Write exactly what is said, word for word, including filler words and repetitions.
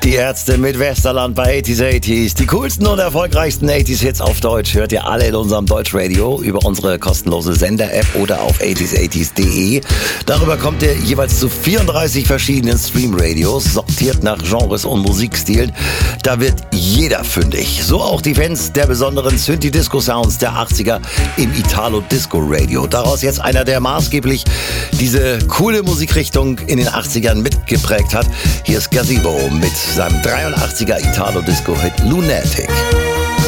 Die Ärzte mit Westerland bei achtziger achtziger. Die coolsten und erfolgreichsten achtziger-Hits auf Deutsch hört ihr alle in unserem Deutschradio über unsere kostenlose Sender-App oder auf achtziger achtziger punkt de. Darüber kommt ihr jeweils zu vierunddreißig verschiedenen Stream-Radios, sortiert nach Genres und Musikstilen. Da wird jeder fündig. So auch die Fans der besonderen Synthi-Disco-Sounds der achtziger im Italo-Disco-Radio. Daraus jetzt einer, der maßgeblich diese coole Musikrichtung in den achtzigern mitgeprägt hat. Hier ist Gazebo mit seinem dreiundachtziger Italo-Disco-Hit Lunatic.